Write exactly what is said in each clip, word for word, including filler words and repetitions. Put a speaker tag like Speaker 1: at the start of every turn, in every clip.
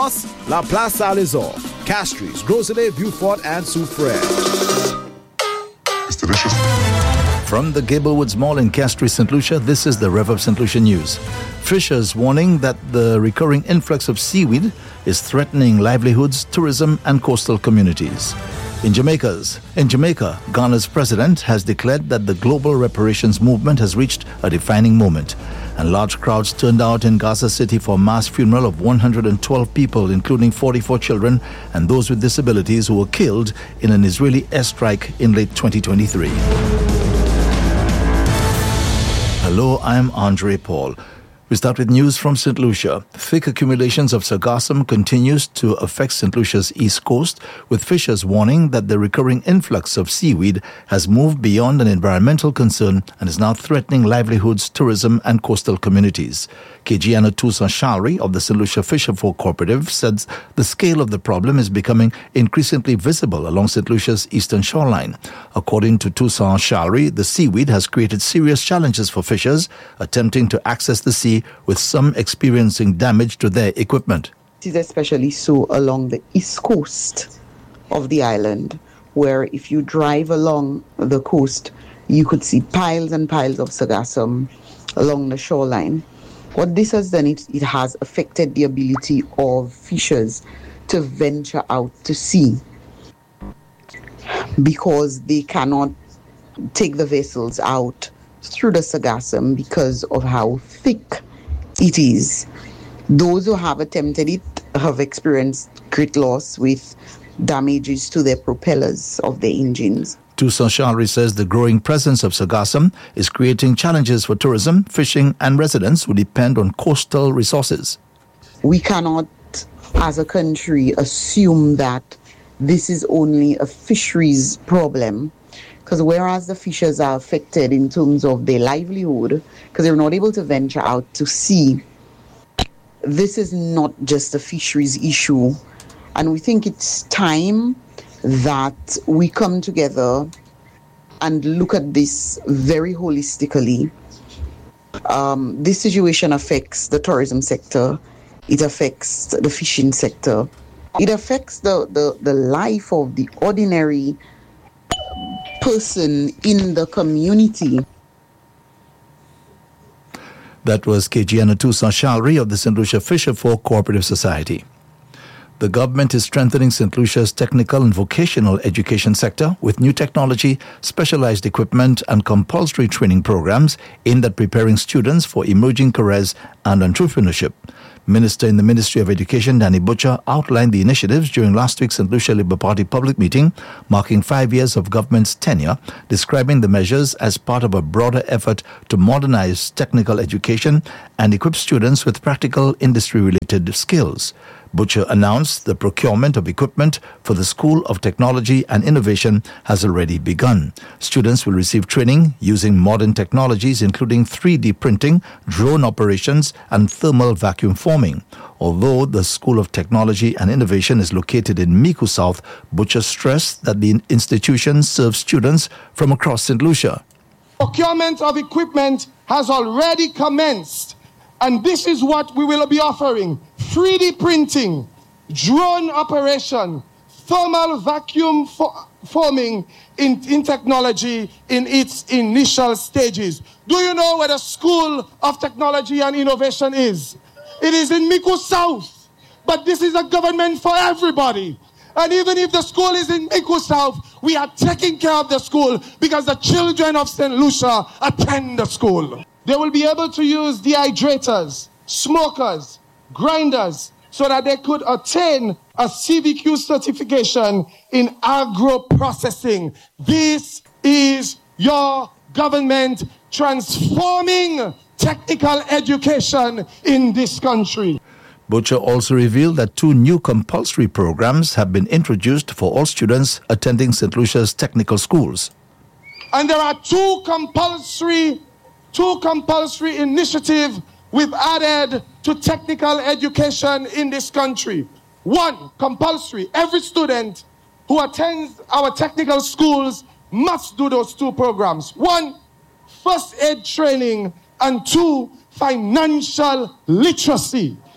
Speaker 1: La Place Saint-Lazare, Castries, Groselet, Beaufort, and Soufrière.
Speaker 2: It's delicious.
Speaker 3: From the Gablewoods Mall in Castries, Saint Lucia, this is the Rev of Saint Lucia News. Fishers warning that the recurring influx of seaweed is threatening livelihoods, tourism, and coastal communities. In Jamaica's, in Jamaica, Ghana's president has declared that the global reparations movement has reached a defining moment, and large crowds turned out in Gaza City for a mass funeral of one hundred twelve people, including forty-four children and those with disabilities who were killed in an Israeli airstrike in late twenty twenty-three. Hello, I'm Andre Paul. We start with news from Saint Lucia. Thick accumulations of sargassum continues to affect Saint Lucia's east coast, with fishers warning that the recurring influx of seaweed has moved beyond an environmental concern and is now threatening livelihoods, tourism, and coastal communities. Kejiana Tusa Shalri of the Saint Lucia Fisher Folk Cooperative says the scale of the problem is becoming increasingly visible along Saint Lucia's eastern shoreline. According to Tusa Shalri, the seaweed has created serious challenges for fishers attempting to access the sea, with some experiencing damage to their equipment.
Speaker 4: It is especially so along the east coast of the island, where if you drive along the coast, you could see piles and piles of sargassum along the shoreline. What this has done, it, it has affected the ability of fishers to venture out to sea, because they cannot take the vessels out through the sargassum because of how thick it is. Those who have attempted it have experienced great loss with damages to their propellers of the engines.
Speaker 3: Tusa Shalri says the growing presence of sargassum is creating challenges for tourism, fishing, and residents who depend on coastal resources.
Speaker 4: We cannot, as a country, assume that this is only a fisheries problem, because whereas the fishers are affected in terms of their livelihood, because they're not able to venture out to sea, this is not just a fisheries issue. And we think it's time that we come together and look at this very holistically. Um, this situation affects the tourism sector. It affects the fishing sector. It affects the, the, the life of the ordinary person in the community.
Speaker 3: That was Kejiana Tusa Shalri of the Saint Lucia Fisher Folk Cooperative Society. The government is strengthening Saint Lucia's technical and vocational education sector with new technology, specialized equipment, and compulsory training programs aimed at preparing students for emerging careers and entrepreneurship. Minister in the Ministry of Education, Danny Butcher, outlined the initiatives during last week's Saint Lucia Labour Party public meeting, marking five years of government's tenure, describing the measures as part of a broader effort to modernize technical education and equip students with practical industry-related skills. Butcher announced the procurement of equipment for the School of Technology and Innovation has already begun. Students will receive training using modern technologies, including three D printing, drone operations, and thermal vacuum forming. Although the School of Technology and Innovation is located in Micoud South, Butcher stressed that the institution serves students from across Saint Lucia.
Speaker 5: Procurement of equipment has already commenced, and this is what we will be offering: three D printing, drone operation, thermal vacuum fo- forming in, in technology in its initial stages. Do you know where the School of Technology and Innovation is? It is in Micoud South, but this is a government for everybody. And even if the school is in Micoud South, we are taking care of the school because the children of Saint Lucia attend the school. They will be able to use dehydrators, smokers, grinders, so that they could attain a C V Q certification in agro-processing. This is your government transforming technical education in this country.
Speaker 3: Butcher also revealed that two new compulsory programs have been introduced for all students attending Saint Lucia's technical schools.
Speaker 5: And there are two compulsory, two compulsory initiatives we've added to technical education in this country. One, compulsory. Every student who attends our technical schools must do those two programs. One, first aid training, and two, financial literacy.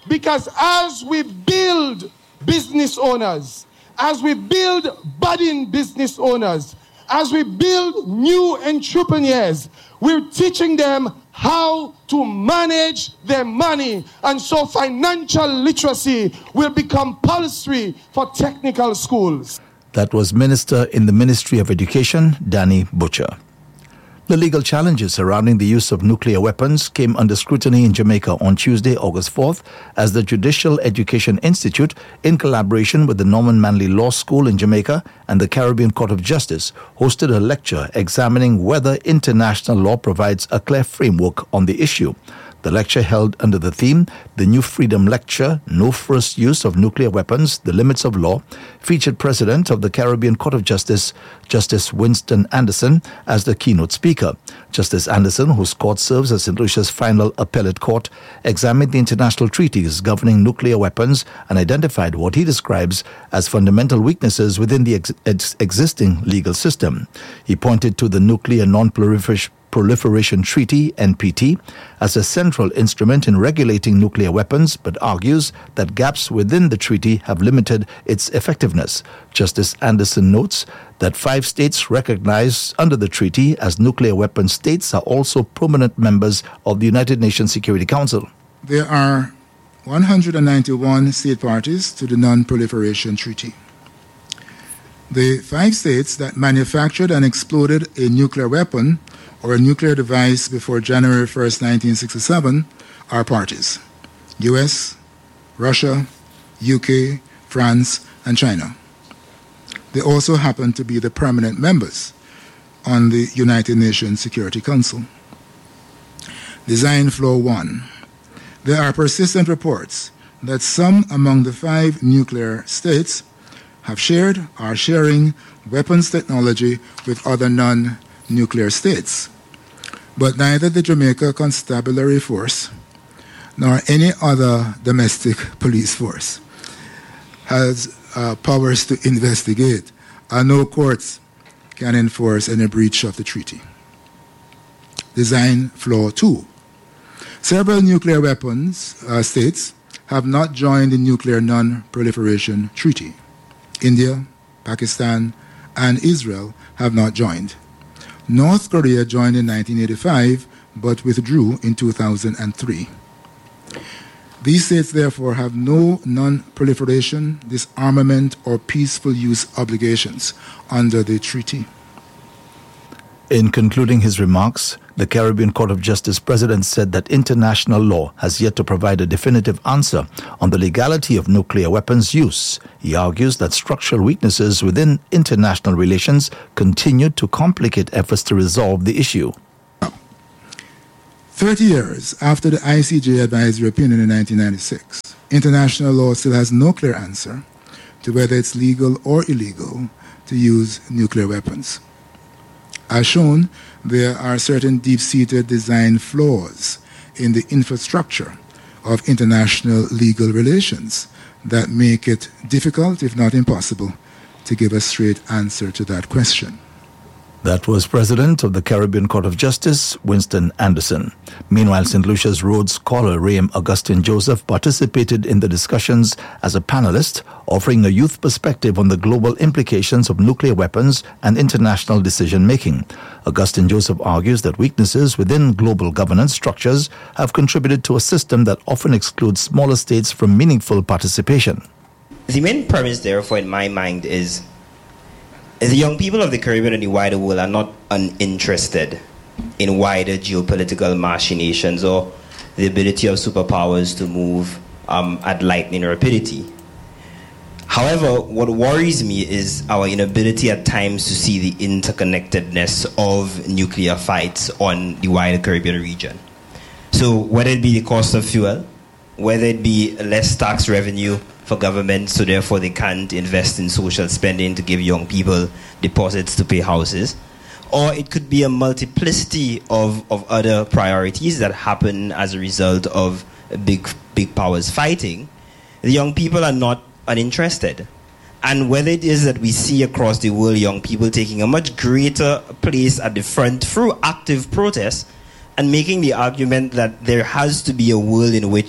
Speaker 5: Because as we build business owners, as we build budding business owners, as we build new entrepreneurs, we're teaching them how to manage their money. And so financial literacy will become compulsory for technical schools.
Speaker 3: That was Minister in the Ministry of Education, Danny Butcher. The legal challenges surrounding the use of nuclear weapons came under scrutiny in Jamaica on Tuesday, August fourth, as the Judicial Education Institute, in collaboration with the Norman Manley Law School in Jamaica and the Caribbean Court of Justice, hosted a lecture examining whether international law provides a clear framework on the issue. The lecture, held under the theme, The New Freedom Lecture, No First Use of Nuclear Weapons, The Limits of Law, featured President of the Caribbean Court of Justice, Justice Winston Anderson, as the keynote speaker. Justice Anderson, whose court serves as Saint Lucia's final appellate court, examined the international treaties governing nuclear weapons and identified what he describes as fundamental weaknesses within the ex- ex- existing legal system. He pointed to the Nuclear Non-Proliferation Proliferation Treaty, N P T, as a central instrument in regulating nuclear weapons, but argues that gaps within the treaty have limited its effectiveness. Justice Anderson notes that five states recognized under the treaty as nuclear weapon states are also permanent members of the United Nations Security Council.
Speaker 6: There are one hundred ninety-one state parties to the Non-Proliferation Treaty. The five states that manufactured and exploded a nuclear weapon or a nuclear device before January first, nineteen sixty-seven, are parties: U S, Russia, U K, France, and China. They also happen to be the permanent members on the United Nations Security Council. Design flaw one. There are persistent reports that some among the five nuclear states have shared or are sharing weapons technology with other non-nuclear states. But neither the Jamaica Constabulary Force nor any other domestic police force has uh, powers to investigate, and no courts can enforce any breach of the treaty. Design flaw two. Several nuclear weapons uh, states have not joined the Nuclear Non-Proliferation Treaty. India, Pakistan, and Israel have not joined. North Korea joined in nineteen eighty-five, but withdrew in two thousand three. These states, therefore, have no non-proliferation, disarmament, or peaceful use obligations under the treaty.
Speaker 3: In concluding his remarks, the Caribbean Court of Justice President said that international law has yet to provide a definitive answer on the legality of nuclear weapons use. He argues that structural weaknesses within international relations continue to complicate efforts to resolve the issue.
Speaker 6: Thirty years after the I C J advisory opinion in nineteen ninety-six, international law still has no clear answer to whether it's legal or illegal to use nuclear weapons. As shown, there are certain deep-seated design flaws in the infrastructure of international legal relations that make it difficult, if not impossible, to give a straight answer to that question.
Speaker 3: That was President of the Caribbean Court of Justice, Winston Anderson. Meanwhile, Saint Lucia's Rhodes Scholar Rayam Augustine Joseph participated in the discussions as a panelist, offering a youth perspective on the global implications of nuclear weapons and international decision-making. Augustine Joseph argues that weaknesses within global governance structures have contributed to a system that often excludes smaller states from meaningful participation.
Speaker 7: The main premise, therefore, in my mind is the young people of the Caribbean and the wider world are not uninterested in wider geopolitical machinations or the ability of superpowers to move um, at lightning rapidity. However, what worries me is our inability at times to see the interconnectedness of nuclear fights on the wider Caribbean region. So whether it be the cost of fuel, whether it be less tax revenue for government, so therefore they can't invest in social spending to give young people deposits to pay houses, or it could be a multiplicity of, of other priorities that happen as a result of big, big powers fighting. The young people are not uninterested. And whether it is that we see across the world young people taking a much greater place at the front through active protests and making the argument that there has to be a world in which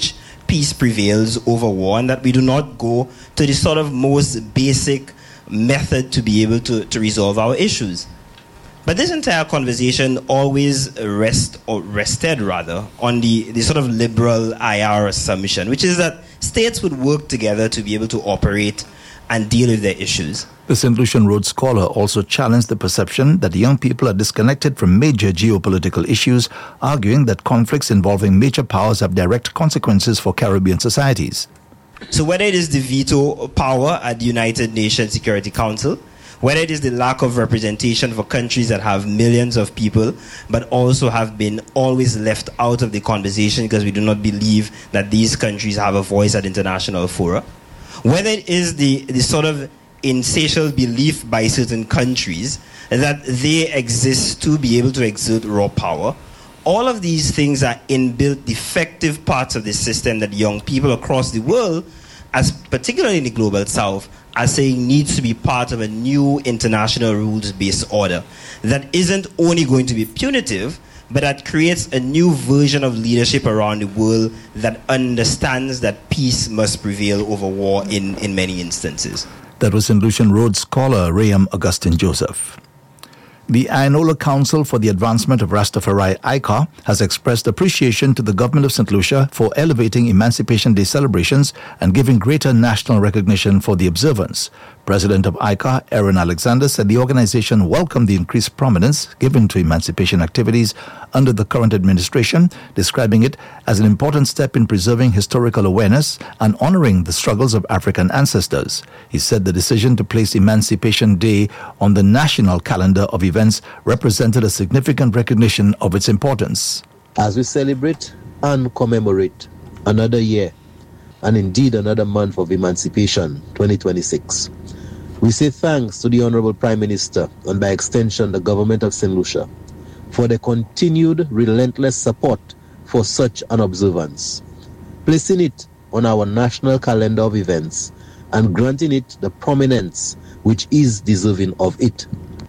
Speaker 7: peace prevails over war, and that we do not go to the sort of most basic method to be able to, to resolve our issues. But this entire conversation always rest or rested rather on the, the sort of liberal I R assumption, which is that states would work together to be able to operate and deal with their issues.
Speaker 3: The Saint Lucian Rhodes Scholar also challenged the perception that young people are disconnected from major geopolitical issues, arguing that conflicts involving major powers have direct consequences for Caribbean societies.
Speaker 7: So whether it is the veto power at the United Nations Security Council, whether it is the lack of representation for countries that have millions of people but also have been always left out of the conversation because we do not believe that these countries have a voice at international fora, whether it is the, the sort of insatiable belief by certain countries that they exist to be able to exert raw power, all of these things are inbuilt defective parts of the system that young people across the world, as particularly in the global south, are saying needs to be part of a new international rules-based order that isn't only going to be punitive, but that creates a new version of leadership around the world that understands that peace must prevail over war in, in many instances.
Speaker 3: That was Saint Lucian Rhodes scholar Rayam Augustine Joseph. The Ionola Council for the Advancement of Rastafari, I C A, has expressed appreciation to the government of Saint Lucia for elevating Emancipation Day celebrations and giving greater national recognition for the observance. President of I C A, Aaron Alexander, said the organization welcomed the increased prominence given to emancipation activities under the current administration, describing it as an important step in preserving historical awareness and honoring the struggles of African ancestors. He said the decision to place Emancipation Day on the national calendar of events represented a significant recognition of its importance.
Speaker 8: As we celebrate and commemorate another year, and indeed another month of emancipation, twenty twenty-six, we say thanks to the Honorable Prime Minister and by extension the government of Saint Lucia for the continued relentless support for such an observance, placing it on our national calendar of events and granting it the prominence which is deserving of it.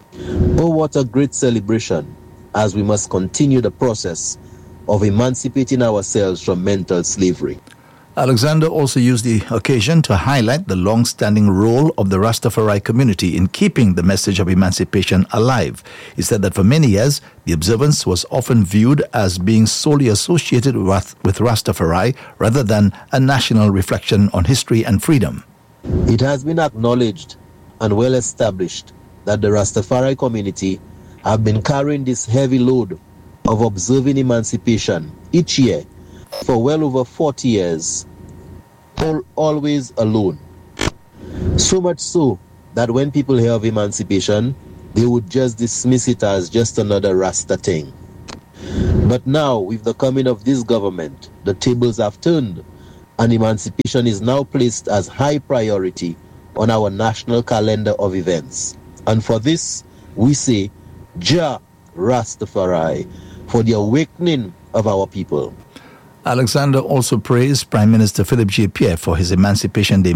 Speaker 8: Oh, what a great celebration, as we must continue the process of emancipating ourselves from mental slavery.
Speaker 3: Alexander also used the occasion to highlight the long-standing role of the Rastafari community in keeping the message of emancipation alive. He said that for many years, the observance was often viewed as being solely associated with, with Rastafari rather than a national reflection on history and freedom.
Speaker 8: It has been acknowledged and well established that the Rastafari community have been carrying this heavy load of observing emancipation each year for well over forty years, all, always alone. So much so that when people hear of emancipation, they would just dismiss it as just another Rasta thing. But now, with the coming of this government, the tables have turned, and emancipation is now placed as high priority on our national calendar of events. And for this, we say, Jah Rastafari, for the awakening of our people.
Speaker 3: Alexander also praised Prime Minister Philip J. Pierre for his Emancipation Day